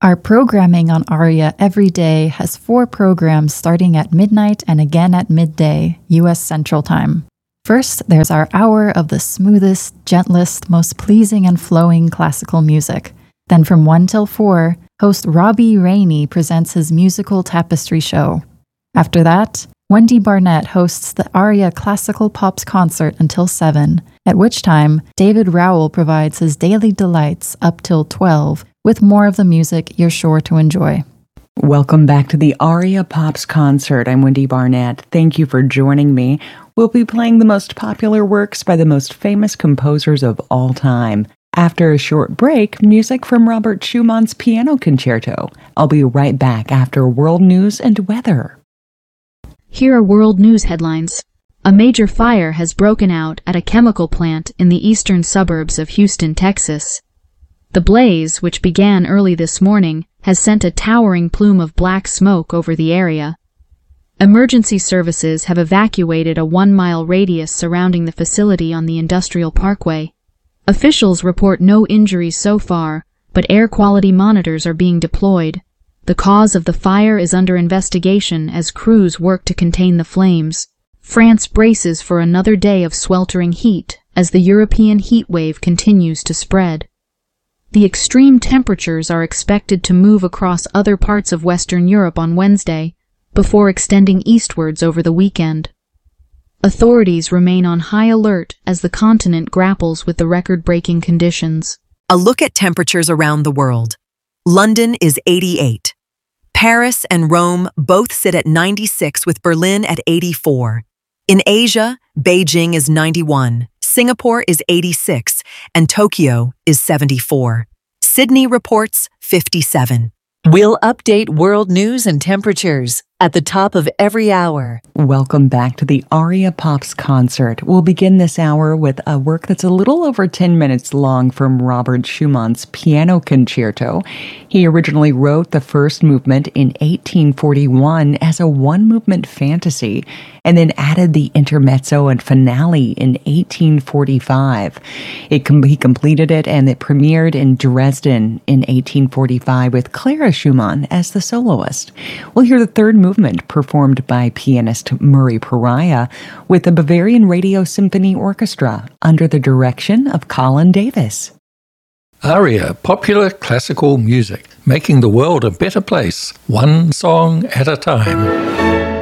Our programming on ARIA every day has 4 programs starting at midnight and again at midday, U.S. Central Time. First, there's our hour of the smoothest, gentlest, most pleasing and flowing classical music. Then from 1 till 4, host Robbie Rainey presents his musical tapestry show. After that, Wendy Barnett hosts the ARIA Classical Pops concert until 7, at which time David Rowell provides his daily delights up till 12, with more of the music you're sure to enjoy. Welcome back to the ARIA Pops concert. I'm Wendy Barnett. Thank you for joining me. We'll be playing the most popular works by the most famous composers of all time. After a short break, music from Robert Schumann's Piano Concerto. I'll be right back after world news and weather. Here are world news headlines. A major fire has broken out at a chemical plant in the eastern suburbs of Houston, Texas. The blaze, which began early this morning, has sent a towering plume of black smoke over the area. Emergency services have evacuated a 1-mile radius surrounding the facility on the Industrial Parkway. Officials report no injuries so far, but air quality monitors are being deployed. The cause of the fire is under investigation as crews work to contain the flames. France braces for another day of sweltering heat as the European heat wave continues to spread. The extreme temperatures are expected to move across other parts of Western Europe on Wednesday, before extending eastwards over the weekend. Authorities remain on high alert as the continent grapples with the record-breaking conditions. A look at temperatures around the world. London is 88. Paris and Rome both sit at 96, with Berlin at 84. In Asia, Beijing is 91, Singapore is 86, and Tokyo is 74. Sydney reports 57. We'll update world news and temperatures at the top of every hour. Welcome back to the ARIA Pops concert. We'll begin this hour with a work that's a little over 10 minutes long from Robert Schumann's Piano Concerto. He originally wrote the first movement in 1841 as a one-movement fantasy, and then added the intermezzo and finale in 1845. He completed it, and it premiered in Dresden in 1845 with Clara Schumann as the soloist. We'll hear the third movement performed by pianist Murray Pariah with the Bavarian Radio Symphony Orchestra under the direction of Colin Davis. ARIA, popular classical music, making the world a better place, one song at a time.